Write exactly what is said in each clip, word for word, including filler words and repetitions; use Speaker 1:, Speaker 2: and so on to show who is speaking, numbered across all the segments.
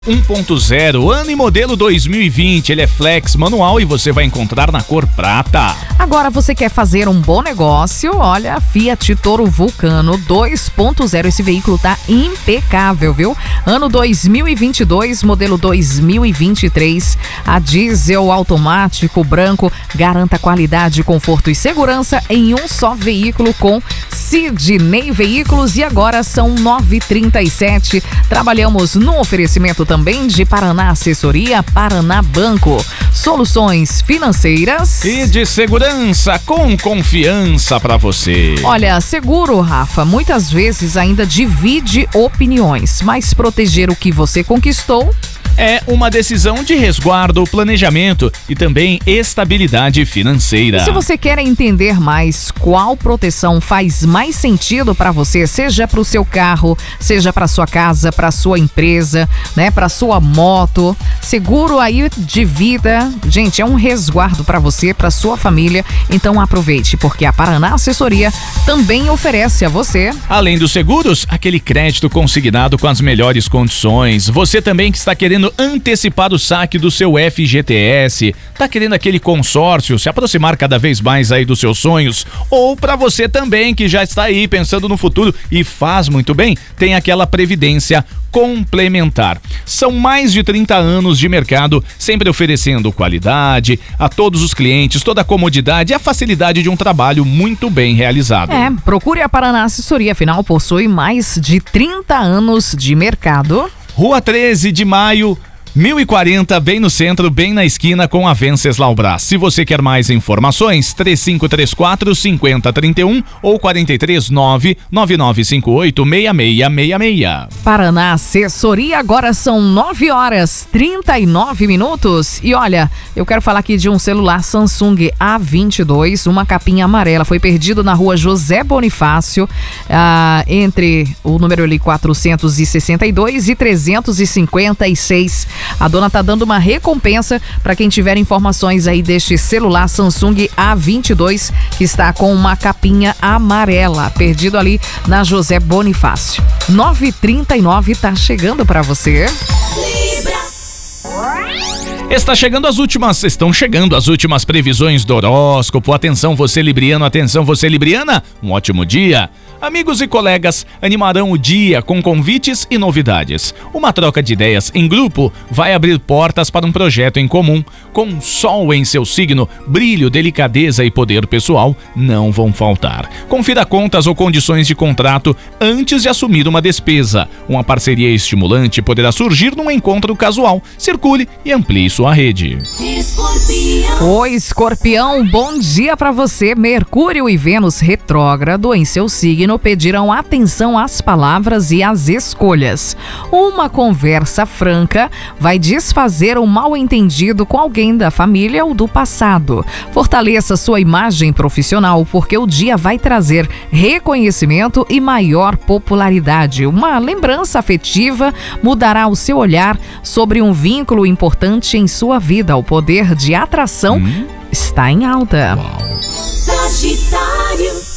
Speaker 1: um ponto zero, ano e modelo dois mil e vinte, ele é flex manual e você vai encontrar na cor prata.
Speaker 2: Agora você quer fazer um bom negócio? Olha, Fiat Toro Vulcano dois ponto zero, esse veículo tá impecável, viu? Ano dois mil e vinte e dois, modelo dois mil e vinte e três, a diesel automático branco, garanta qualidade, conforto e segurança em um só veículo com Sidney Veículos. E agora são nove e trinta e sete, trabalhamos no oferecimento também de Paraná Assessoria, Paraná Banco, soluções financeiras
Speaker 1: e de segurança com confiança para você.
Speaker 2: Olha, seguro, Rafa, muitas vezes ainda divide opiniões, mas proteger o que você conquistou
Speaker 1: é uma decisão de resguardo, planejamento e também estabilidade financeira.
Speaker 2: E se você quer entender mais qual proteção faz mais sentido para você, seja para o seu carro, seja para sua casa, para sua empresa, né, para sua moto, seguro aí de vida, gente, é um resguardo para você, para sua família. Então aproveite, porque a Paraná Assessoria também oferece a você,
Speaker 1: além dos seguros, aquele crédito consignado com as melhores condições. Você também que está querendo antecipar o saque do seu F G T S, tá querendo aquele consórcio, se aproximar cada vez mais aí dos seus sonhos, ou para você também que já está aí pensando no futuro e faz muito bem, tem aquela previdência complementar. São mais de trinta anos de mercado, sempre oferecendo qualidade a todos os clientes, toda a comodidade e a facilidade de um trabalho muito bem realizado.
Speaker 2: É, procure a Paraná Assessoria, afinal possui mais de trinta anos de mercado.
Speaker 1: Rua treze de maio, mil e quarenta, bem no centro, bem na esquina com a Venceslau Brás. Se você quer mais informações, três cinco três quatro, cinco zero três um ou quatro três nove, nove nove cinco oito, seis seis seis seis.
Speaker 2: Paraná Assessoria, agora são nove horas e trinta e nove minutos. E olha, eu quero falar aqui de um celular Samsung A vinte e dois, uma capinha amarela. Foi perdido na rua José Bonifácio, ah, entre o número ali quatrocentos e sessenta e dois e trezentos e cinquenta e seis. A dona tá dando uma recompensa para quem tiver informações aí deste celular Samsung A vinte e dois, que está com uma capinha amarela, perdido ali na José Bonifácio. nove e trinta e nove, tá chegando para você.
Speaker 1: Está chegando as últimas, estão chegando as últimas previsões do horóscopo. Atenção você libriano, atenção você libriana, um ótimo dia. Amigos e colegas animarão o dia com convites e novidades. Uma troca de ideias em grupo vai abrir portas para um projeto em comum. Com sol em seu signo, brilho, delicadeza e poder pessoal não vão faltar. Confira contas ou condições de contrato antes de assumir uma despesa. Uma parceria estimulante poderá surgir num encontro casual. Circule e amplie sua rede.
Speaker 2: Escorpião. Oi, Escorpião, bom dia para você. Mercúrio e Vênus retrógrado em seu signo pedirão atenção às palavras e às escolhas. Uma conversa franca vai desfazer um mal-entendido com alguém da família ou do passado. Fortaleça sua imagem profissional, porque o dia vai trazer reconhecimento e maior popularidade. Uma lembrança afetiva mudará o seu olhar sobre um vínculo importante em sua vida. O poder de atração hum? está em alta.
Speaker 1: Uau. Sagitário.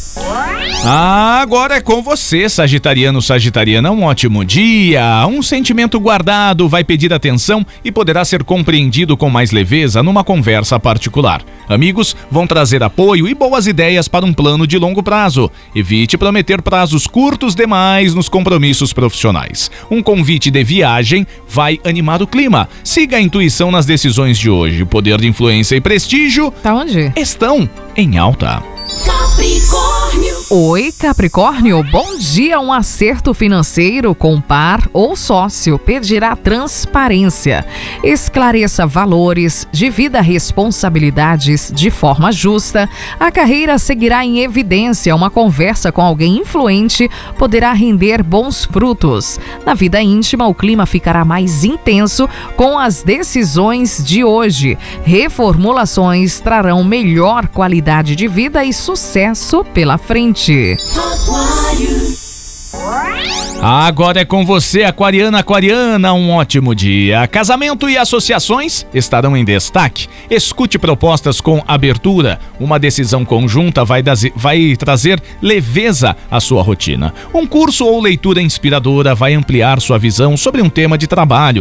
Speaker 1: Ah, agora é com você, sagitariano, sagitariana, um ótimo dia. Um sentimento guardado vai pedir atenção e poderá ser compreendido com mais leveza numa conversa particular. Amigos vão trazer apoio e boas ideias para um plano de longo prazo. Evite prometer prazos curtos demais nos compromissos profissionais. Um convite de viagem vai animar o clima. Siga a intuição nas decisões de hoje. O poder de influência e prestígio
Speaker 2: tá onde?
Speaker 1: estão em alta.
Speaker 2: Capricórnio. Oi, Capricórnio, bom dia. Um acerto financeiro com par ou sócio pedirá transparência. Esclareça valores, divida responsabilidades de forma justa. A carreira seguirá em evidência. Uma conversa com alguém influente poderá render bons frutos. Na vida íntima, o clima ficará mais intenso com as decisões de hoje. Reformulações trarão melhor qualidade de vida e sucesso pela frente. Aquário.
Speaker 1: Agora é com você, aquariana, aquariana, um ótimo dia. Casamento e associações estarão em destaque. Escute propostas com abertura. Uma decisão conjunta vai, vai trazer leveza à sua rotina. Um curso ou leitura inspiradora vai ampliar sua visão sobre um tema de trabalho.